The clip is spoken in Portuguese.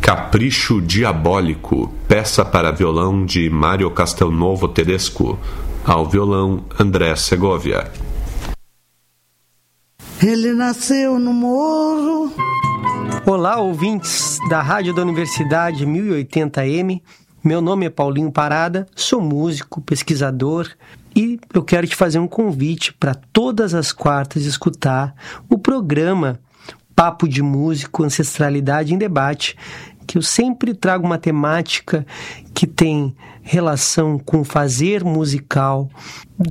Capricho Diabólico, peça para violão de Mário Castelnuovo Tedesco. Ao violão, André Segovia. Ele nasceu no morro. Olá, ouvintes da Rádio da Universidade 1080M. Meu nome é Paulinho Parada, sou músico, pesquisador e eu quero te fazer um convite para todas as quartas escutar o programa Papo de Músico, Ancestralidade em Debate, que eu sempre trago uma temática que tem relação com o fazer musical